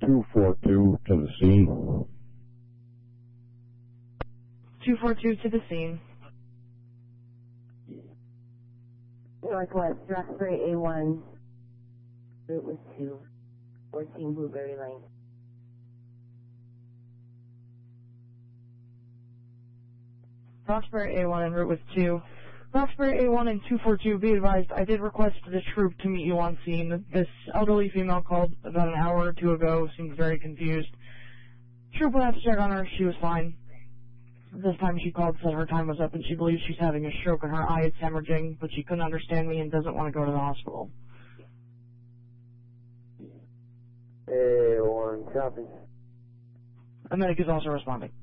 242 to the scene. 242 to the scene. Northwest, Roxbury A1. Route was 2. 14 Blueberry Lane. Roxbury A1 en route with 2. Roxbury A1 and 242, be advised, I did request the troop to meet you on scene. This elderly female called about an hour or two ago, seemed very confused. Troop went out to check on her, she was fine. This time she called, said her time was up, and she believes she's having a stroke and her eye is hemorrhaging, but she couldn't understand me and doesn't want to go to the hospital. A1, copy. A medic is also responding.